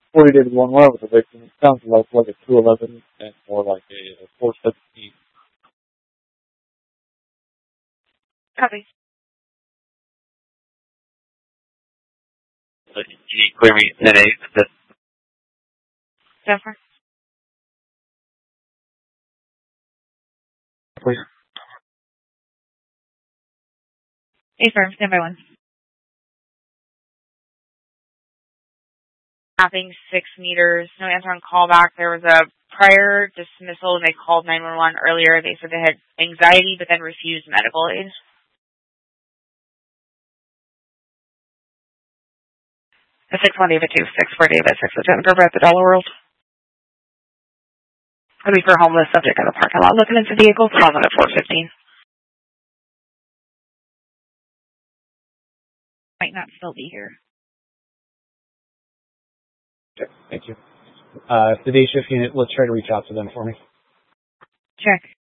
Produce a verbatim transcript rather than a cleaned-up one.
forty days one well with the victim. It sounds like like a two eleven and more like a four seventeen. Copy. So you need clear me ten eight. Jennifer. Please. Affirm, stand by one. Mapping six meters, no answer on callback. There was a prior dismissal and they called nine one one earlier. They said they had anxiety but then refused medical aid. The six one David two, six four David, six Lieutenant Gerber at the Dollar World. I'll be for a homeless subject in the parking lot looking into vehicles, calls on at four fifteen. Might not still be here. Okay, thank you. Uh, the day shift unit, let's try to reach out to them for me. Check.